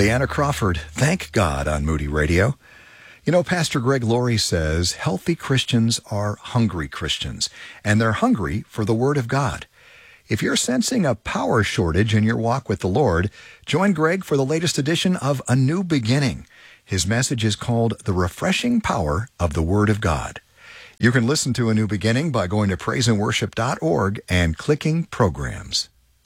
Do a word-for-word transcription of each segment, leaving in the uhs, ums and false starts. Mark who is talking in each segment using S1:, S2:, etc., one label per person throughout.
S1: Leanna Crawford, Thank God on Moody Radio. You know, Pastor Greg Laurie says healthy Christians are hungry Christians, and they're hungry for the Word of God. If you're sensing a power shortage in your walk with the Lord, join Greg for the latest edition of A New Beginning. His message is called The Refreshing Power of the Word of God. You can listen to A New Beginning by going to praise and worship dot org and clicking Programs.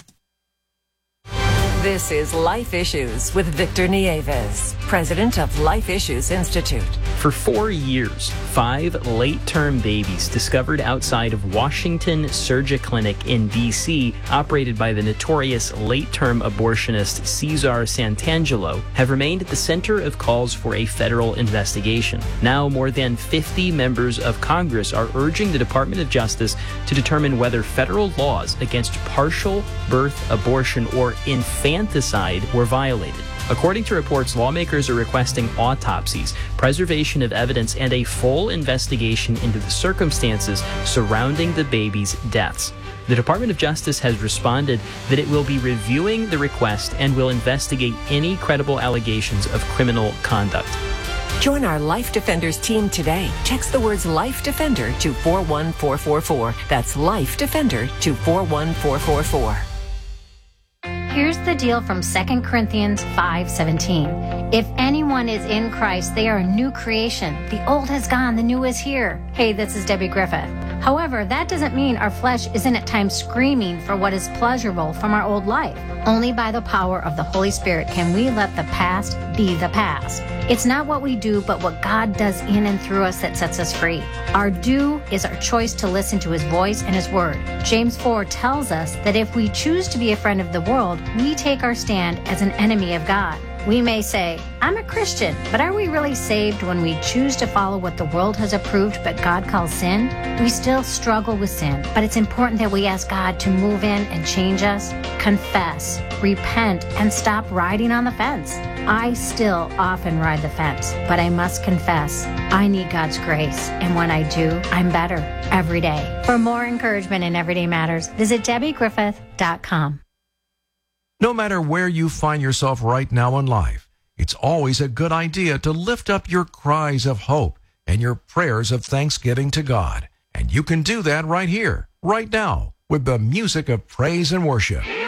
S2: This is Life Issues with Victor Nieves, president of Life Issues Institute.
S3: For four years, five late-term babies discovered outside of Washington Surgery Clinic in D C, operated by the notorious late-term abortionist Cesar Santangelo, have remained at the center of calls for a federal investigation. Now, more than fifty members of Congress are urging the Department of Justice to determine whether federal laws against partial birth abortion or infanticide were violated. According to reports, lawmakers are requesting autopsies, preservation of evidence, and a full investigation into the circumstances surrounding the babies' deaths. The Department of Justice has responded that it will be reviewing the request and will investigate any credible allegations of criminal conduct.
S2: Join our Life Defenders team today. Text the words Life Defender to four one four four four. That's Life Defender to four one four four four.
S4: Here's the deal from Second Corinthians five seventeen. If anyone is in Christ, they are a new creation. The old has gone, the new is here. Hey, this is Debbie Griffith. However, that doesn't mean our flesh isn't at times screaming for what is pleasurable from our old life. Only by the power of the Holy Spirit can we let the past be the past. It's not what we do, but what God does in and through us that sets us free. Our do is our choice to listen to His voice and His word. James four tells us that if we choose to be a friend of the world, we take our stand as an enemy of God. We may say, I'm a Christian, but are we really saved when we choose to follow what the world has approved but God calls sin? We still struggle with sin, but it's important that we ask God to move in and change us, confess, repent, and stop riding on the fence. I still often ride the fence, but I must confess, I need God's grace, and when I do, I'm better every day. For more encouragement in Everyday Matters, visit Debbie Griffith dot com.
S5: No matter where you find yourself right now in life, it's always a good idea to lift up your cries of hope and your prayers of thanksgiving to God. And you can do that right here, right now, with the music of praise and worship.